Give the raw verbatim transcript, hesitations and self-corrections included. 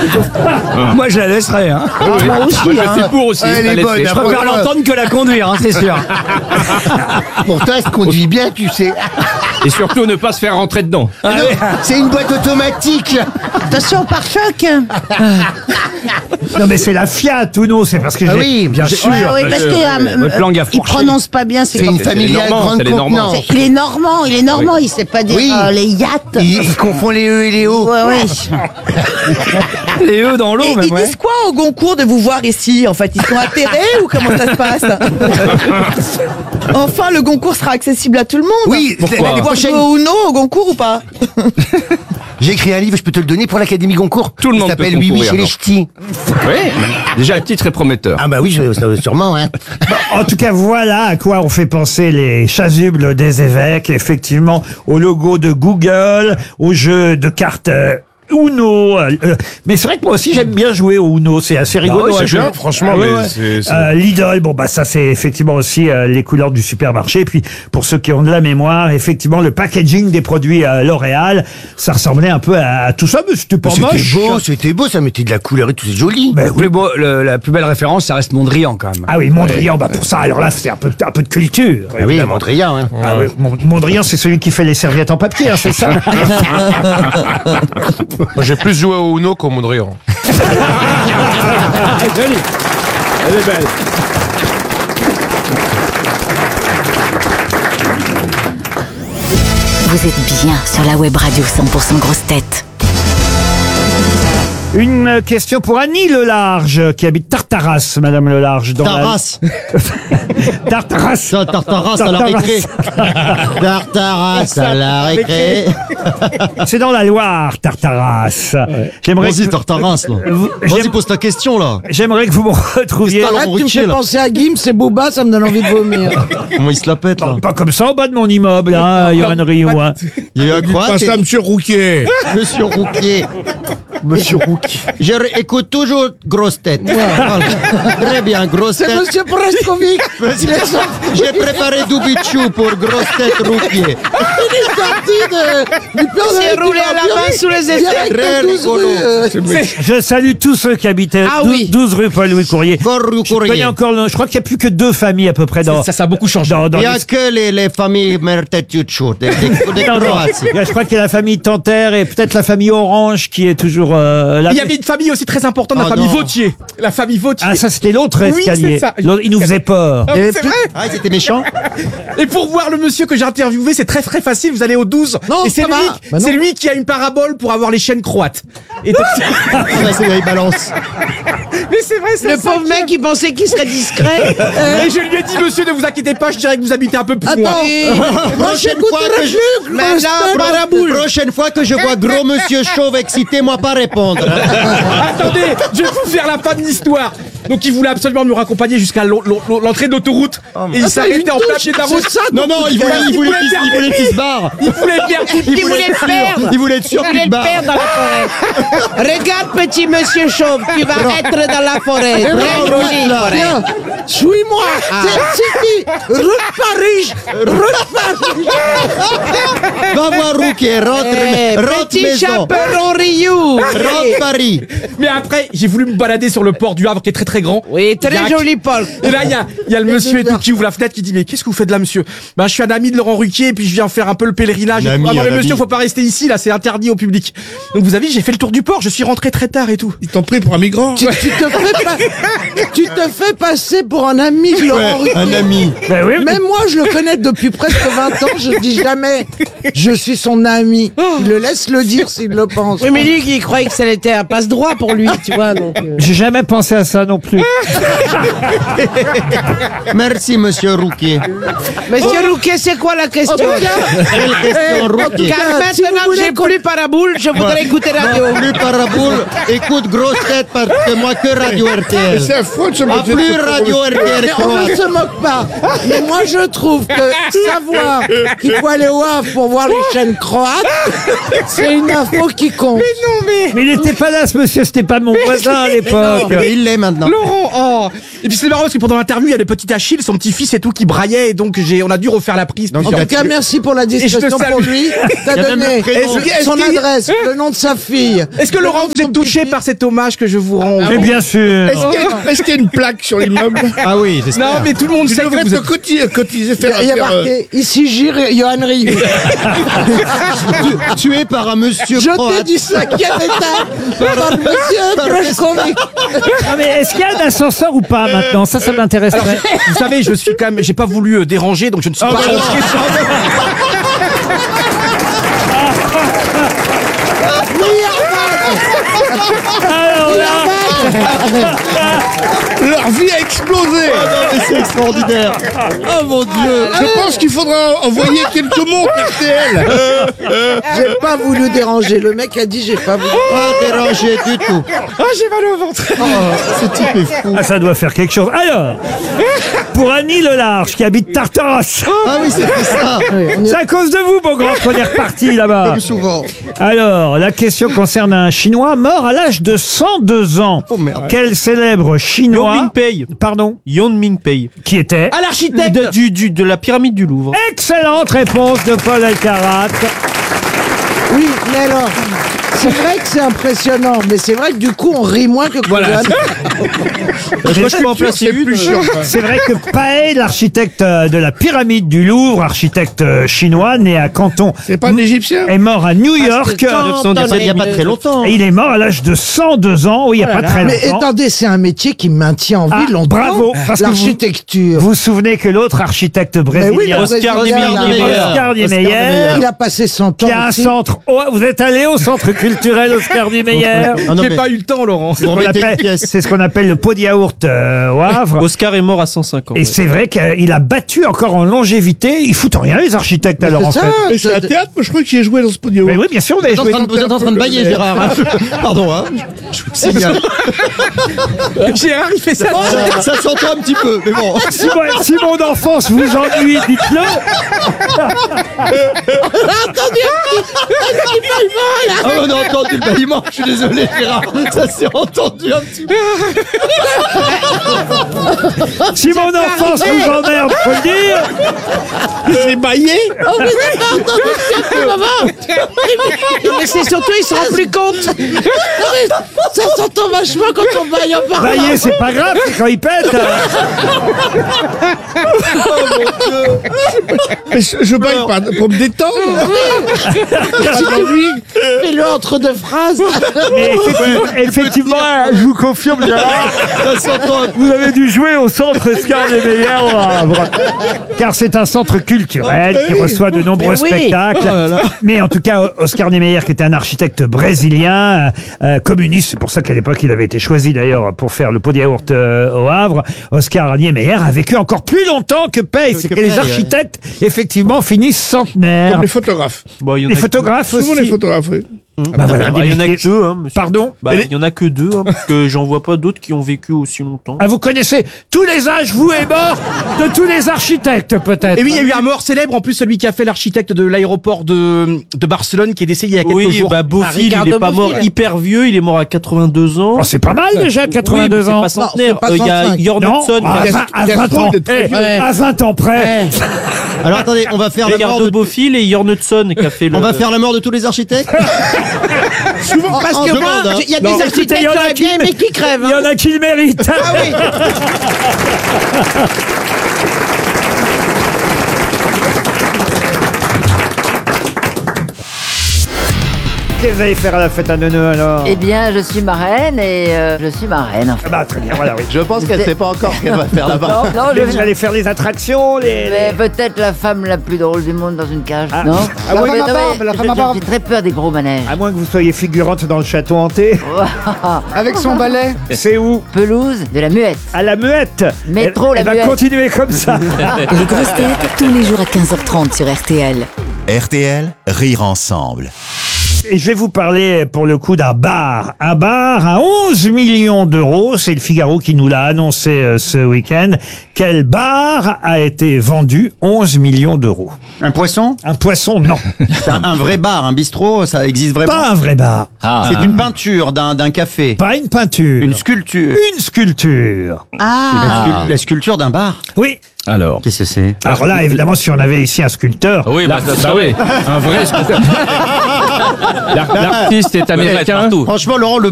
Moi, je la laisserai. Hein. Ah, oui. Moi aussi. Moi, je suis pour aussi. Elle est bonne, Je préfère l'entendre que la conduire, hein, c'est sûr. Pourtant, elle se conduit bien, tu sais. Et surtout, ne pas se faire rentrer dedans. Non, c'est une boîte automatique. Attention, pare-choc. Non, mais c'est la Fiat, ou non? C'est parce que Ah j'ai... oui, bien j'ai- sûr. Ouais, ouais, parce que euh, votre langue a il fourché. prononce pas bien. C'est une comme- familiale normands, grande c'est les normands. contenance. C'est- Il est normand, il est normand, il sait pas dire Oui. euh, les yachts. Il, il confond les E et les O. Ouais, ouais. Les œufs dans l'eau, Et même, ils ouais. disent quoi au Goncourt de vous voir ici? En fait, ils sont atterrés ou comment ça se passe? Enfin, le Goncourt sera accessible à tout le monde. Oui, Pourquoi l'année Pouvoir prochaine, jouer au Uno au Goncourt ou pas? j'ai écrit un livre, je peux te le donner pour l'Académie Goncourt. Tout le monde Il peut s'appelle Oui, oui, concourir, chez les non. ch'tis. Oui. Déjà, le titre est prometteur. Ah bah oui, je- ça- sûrement, hein. En tout cas, voilà à quoi ont fait penser les chasubles des évêques, effectivement, au logo de Google, au jeu de cartes euh, Uno. euh, euh, mais c'est vrai que moi aussi, j'aime bien jouer au Uno, c'est assez rigolo. oui, c'est à jouer. bien, franchement, Ouais, mais ouais. c'est- c'est- Euh, Lidl, bon bah ça c'est effectivement aussi euh, les couleurs du supermarché. Et puis pour ceux qui ont de la mémoire, effectivement le packaging des produits euh, L'Oréal, ça ressemblait un peu à, à tout ça, mais c'était pas C'était moche. beau, c'était beau, ça mettait de la couleur et tout, c'est joli. Ben Le oui. plus beau, le- la plus belle référence, ça reste Mondrian, quand même. Ah oui, Mondrian, bah pour ça, alors là c'est un peu, un peu de culture. Ah oui, évidemment. Mondrian, hein. Ah oui, Mon- Mondrian, c'est celui qui fait les serviettes en papier, hein, c'est ça? Moi, j'ai plus joué au Uno qu'au Mondrian. Jolie. Elle est belle. Vous êtes bien sur la web radio cent pour cent grosse tête. Une question pour Annie Lelarge, qui habite Tartaras, Madame Lelarge. Dans Tartaras. La... Tartaras. Ça, Tartaras à la récré. Tartaras à la récré. C'est dans la Loire, Tartaras. J'aimerais Vas-y, que... Tartaras, là. Vous- Vas-y, j'aime- pose ta question, là. J'aimerais que vous me retrouviez... Arrête, Arrête, tu me Ruquier, fais là. penser à Gims et Booba, ça me donne envie de vomir. Comment il se la pète, là? Pas comme ça, au bas de mon immeuble, hein, Yoann Rioux. Hein. Il y a eu un quoi? Passe à Monsieur Rouquier. Monsieur Rouquier. Monsieur Rouquier. Je ré- écoute toujours grosse tête. Voilà. Très bien, grosse C'est tête. Monsieur Preskovic. Il est sorti, J'ai préparé du bichou pour grosse tête Rouquier. il est sorti de, du plan de s'est roulé à la main sous les aisselles. Direct Très de douze rigolo. rues, euh, Je salue tous ceux qui habitaient Ah dou- oui. douze rue Paul-Louis Courrier. Fort Rue Je connais Courrier. encore le- je crois qu'il n'y a plus que deux familles à peu près dans... Ça, ça a beaucoup changé. dans, dans Il n'y a les- que les, les familles Mertetuccio, des, des, des Non, non. Croates. Il y a- Je crois qu'il y a la famille Tanter et peut-être la famille Orange qui est toujours euh, là. Il y avait une famille aussi très importante, la Oh famille non. Vautier. La famille Vautier. Ah, ça c'était l'autre Oui, escalier. c'est ça. L'autre, il nous faisait peur. Ah, c'est vrai. Ah, ils étaient méchants. Et pour voir le monsieur que j'ai interviewé, c'est très très facile. Vous allez au douze. Non, et c'est ça lui, va. Bah non. c'est lui qui a une parabole pour avoir les chaînes croates. Et donc- Ah, bah, c'est la balance. mais c'est vrai, c'est Le ça pauvre qui- mec, il pensait qu'il serait discret. Et je lui ai dit, monsieur, ne vous inquiétez pas, je dirais que vous habitez un peu plus loin. Attends, moi Prochaine j'écoute fois la que je... jupe, Maintenant, pro- prochaine fois que je vois gros monsieur chauve excité, moi pas répondre. Attendez, je vais vous faire la fin de l'histoire. Donc il voulait absolument me raccompagner jusqu'à l'en- l'en- l'entrée de l'autoroute. Et il s'arrêtait en plein pied de la route. Non, non, il voulait, il voulait, qu'il- il voulait qu'il se barre. Il voulait perdre. Il voulait le perdre. Il voulait être sûr Il qu'il voulait se le barre. perdre dans la forêt. Regarde, petit monsieur chauve, tu vas être dans la forêt. Très jolie forêt. Suis-moi. C'est City. Rue de Paris. Rue de Paris. Va voir Rouquier, rentre, Eh, rentre Petit maison. chaperon Rioux. Rentre Paris. Mais après, j'ai voulu me balader sur le port du Havre qui est très très grand. Oui, très Il y a un- joli Paul. Et là, il y a, il y a le monsieur et tout qui ouvre la fenêtre qui dit, mais qu'est-ce que vous faites là, monsieur? Ben, je suis un ami de Laurent Ruquier et puis je viens faire un peu le pèlerinage. Un Et tout. ami, Ah non, un mais ami. monsieur, faut pas rester ici, là, c'est interdit au public. Donc vous avez vu, j'ai fait le tour du port, je suis rentré très tard et tout. Ils t'ont pris pour un migrant. Tu, tu te fais pas- tu te fais passer pour un ami de Laurent Ruquier. Un ami. Ben oui, mais- Même moi, je le connais depuis presque vingt ans, je dis jamais je suis son ami. Il le laisse le dire s'il le pense. Oui, mais lui, il croyait que ça était un passe-droit pour lui, tu vois. Donc, euh. j'ai jamais pensé à ça non plus. Merci, monsieur Rouquier. Monsieur Rouquet, c'est quoi la question Quelle question, Rouquier? Car maintenant que j'ai plus paraboule, je voudrais écouter radio. Plus paraboule, écoute grosse tête parce que moi que radio R T L. C'est faux de se Ah, moquer de plus ce radio R T L Mais on ne croate. se moque pas. Mais moi, je trouve que savoir qu'il faut aller au Havre pour voir les chaînes croates, c'est une info qui compte. Mais il n'était pas pas là, ce monsieur, c'était pas mon voisin à l'époque. Mais il l'est maintenant. Laurent, oh. Et puis c'est marrant parce que pendant l'interview, il y a le petit Achille, son petit-fils et tout qui braillait, et donc j'ai, on a dû refaire la prise. En tout cas, merci pour la discussion salue. pour lui. T'as Il y a même donné le prénom. Est-ce que- son est-ce qu'il- adresse, le nom de sa fille. Est-ce que Laurent, vous êtes touché par cet hommage que je vous rends? Mais bien sûr. Est-ce qu'il y a- est-ce qu'il y a une plaque sur l'immeuble? Ah oui, j'espère. Non, mais tout le monde Tu sait que devrais vous te êtes... cotiser, cotiser, Il y faire a, il y a faire, euh, marqué ici Gire Johan Rive. Tué par un monsieur Je t'ai croate. du cinquième étage par monsieur Prochkovic. Non, mais est-ce qu'il y a un ascenseur ou pas maintenant? Ça, ça m'intéresserait. Alors, vous savez, je suis quand même, j'ai pas voulu euh, déranger, donc je ne suis pas bah non. rentré sur- Alors là, Leur vie a explosé. C'est extraordinaire. Oh mon Dieu. Je pense qu'il faudra envoyer quelques montres R T L. J'ai pas voulu déranger. Le mec a dit j'ai pas voulu. Pas dérangé du tout. Ah, j'ai mal au ventre. Ce type est fou. ah, ça doit faire quelque chose. Alors, pour Annie Lelarge, qui habite Tartaros, Ah oui, c'était ça. c'est à cause de vous, mon grand, qu'on est reparti là-bas. Comme souvent. Alors, la question concerne un Chinois mort à l'âge de cent deux ans. Oh merde. Quel célèbre Chinois... Mingpei. Pardon. Yon Mingpei. Qui était... À l'architecte. De, du, du- de la pyramide du Louvre. Excellente réponse de Paul Alcarat. Oui, mais alors, c'est vrai que c'est impressionnant, mais c'est vrai que du coup on rit moins que Voilà. Je crois que je peux en placer une. euh, C'est vrai que Pae, l'architecte euh, de la pyramide du Louvre, architecte euh, chinois, né à Canton, C'est pas un Égyptien? est mort à New York. Il n'y a pas très longtemps. Et il est mort à l'âge de cent deux ans, oui, il n'y a pas très Mais longtemps. attendez, c'est un métier qui maintient en vie Ah, longtemps. bravo, parce que vous- l'architecture. Vous vous souvenez que l'autre architecte Mais oui, brésilien, le Oscar Brésilien, Niemeyer. il a- Oscar Niemeyer, Il a passé cent ans. qui a un aussi. centre... Oh, vous êtes allé au centre culturel Oscar Niemeyer? Ah non, J'ai mais- pas eu le temps, Laurent. C'est ce qu'on mettez une appelle- pièce. c'est ce qu'on appelle le pot de yaourt euh, au Havre. Oscar est mort à cent cinq ans. Et c'est vrai qu'il a battu encore en longévité. Ils foutent rien, les architectes, alors, en C'est fait. ça, Mais c'est un c'est- théâtre, moi je crois que j'y ai joué dans ce podium. Mais oui, bien sûr, vous avez Vous êtes en joué. train de- vous êtes en train de bailler, Gérard. hein. Pardon, hein. Je vous signale. Gérard, il fait ça. Ça s'entend un petit peu, mais bon. Si, moi- si mon enfance vous ennuie, dites-le. Ah, on a entendu le bâillement. Je suis désolé, Gérard. Ça s'est entendu un petit peu. Si mon enfance vous emmerde, faut le dire. J'ai baillé. Oh, mais j'ai pas entendu ce que tu maman. Mais c'est surtout, il se rend plus compte. Ça s'entend vachement quand on baille en parlant. Bailler, c'est pas grave, c'est quand il pète. Mais je, je baille pas pour me détendre. Pas d'ennui. Fais-le entre deux phrases. Mais effectivement, effectivement, je vous confirme, Gérard, Ça s'entend. vous avez dû jouer au centre Oscar Niemeyer au Havre. Car c'est un centre culturel qui reçoit de nombreux Mais oui. spectacles. Mais en tout cas, Oscar Niemeyer, qui était un architecte brésilien, euh, communiste, c'est pour ça qu'à l'époque, il avait été choisi d'ailleurs pour faire le pot de yaourt euh, au Havre. Oscar Niemeyer a vécu encore plus longtemps que Paye. C'est que les Paye, architectes, effectivement, finissent centenaires. Comme les photographes. Bon, il y en Les a photographes Souvent aussi. les photographes, oui. Bah voilà, que- des il y en a métiers- que deux, hein, monsieur. Pardon Bah, il y en a que deux, hein, parce que j'en vois pas d'autres qui ont vécu aussi longtemps. Ah, vous connaissez tous les âges, vous et morts, de tous les architectes, peut-être. Et oui, il y a eu un mort célèbre, en plus celui qui a fait l'architecte de l'aéroport de, de Barcelone, qui est décédé il y a quelques Oui, jours. bah Beaufil, il Ricardo est pas mort Beaufil. hyper vieux, il est mort à quatre-vingt-deux ans. Oh, c'est pas mal déjà, quatre-vingt-deux Oui, ans. mais c'est pas centenaire. Non, c'est pas Euh, Il y a trente-cinq. Jörn Non, Hudson, à qui a- vingt, à Gaston, vingt ans, il est très Eh, vieux. à vingt ans près. Alors attendez, on va faire la mort Ricardo de... Beaufil et Jörn Hudson qui a fait le. On va faire la mort de tous les architectes. Souvent, parce en que demande, moi, hein. il y a Non, des écoutez, architectes il y en qui a auraient qui- bien aimé qui crèvent. Il y en a qui le méritent. Ah oui. Qu'est-ce que vous allez faire à la fête à Neuneu alors? Eh bien, je suis marraine et euh, je suis marraine. En fait. Ah bah très bien, voilà, oui. Je pense qu'elle sait pas encore ce qu'elle va faire là-bas. Non, non, Mais je vous viens- allez faire les attractions, les... Mais peut-être la femme la plus drôle du monde dans une cage, Ah. non Ah oui, Mais la non, femme à mais barbe, la je- femme à je- barbe. J'ai très peur des gros manèges. À moins que vous soyez figurante dans le château hanté. Avec son balai. C'est où? Pelouse de la muette. À la Muette. Métro, elle, la elle va Muette. continuer comme ça. Les grosses têtes, tous les jours à quinze heures trente sur R T L. R T L, rire ensemble. Et je vais vous parler pour le coup d'un bar. Un bar à onze millions d'euros. C'est le Figaro qui nous l'a annoncé euh, ce week-end. Quel bar a été vendu onze millions d'euros? Un poisson? Un poisson, non. C'est un, un vrai bar, un bistrot, ça existe vraiment? Pas un vrai bar. Ah. C'est une peinture d'un d'un café. Pas une peinture. Une sculpture. Une sculpture. La, scul- la sculpture d'un bar? Oui. Alors. Qu'est-ce que c'est? Alors là, évidemment, si on avait ici un sculpteur. Oui, bah, ça, Bah oui, un vrai sculpteur. L'artiste est américain. Franchement, Laurent, le